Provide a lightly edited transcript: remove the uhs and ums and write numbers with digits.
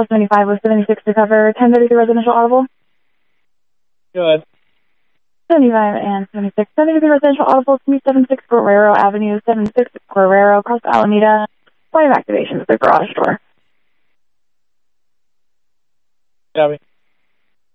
Charles 75 with 76 to cover 1033 residential audible. Go ahead. 75 and 76. 1033 residential audible, 76 Guerrero Avenue, 76 Guerrero, across Alameda. Point of activation is the garage door. Copy.